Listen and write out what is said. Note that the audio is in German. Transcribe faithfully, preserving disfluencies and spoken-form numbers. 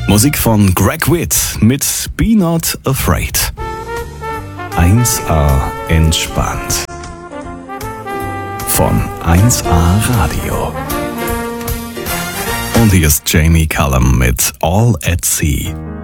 Musik von Greg Witt mit Be Not Afraid. eins A entspannt. Von eins A Radio. Und hier ist Jamie Cullum mit All at Sea.